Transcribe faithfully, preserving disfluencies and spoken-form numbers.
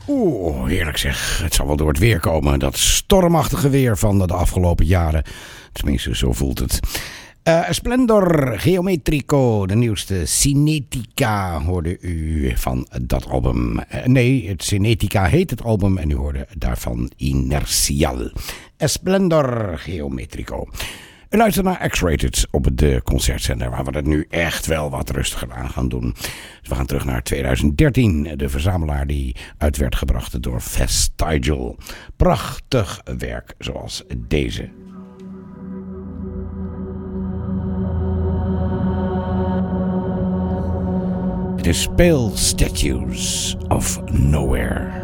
Oeh, heerlijk zeg. Het zal wel door het weer komen. Dat stormachtige weer van de afgelopen jaren. Tenminste, zo voelt het. Uh, Splendor Geometrico, de nieuwste Cinetica, hoorde u van dat album. Uh, nee, het Cinetica heet het album en u hoorde daarvan Inertial. Splendor Geometrico. U luistert naar X-Rated op de concertzender, waar we het nu echt wel wat rustiger aan gaan doen. Dus we gaan terug naar twintig dertien, de verzamelaar die uit werd gebracht door Vestigial. Prachtig werk zoals deze. The Pale Statues of Nowhere.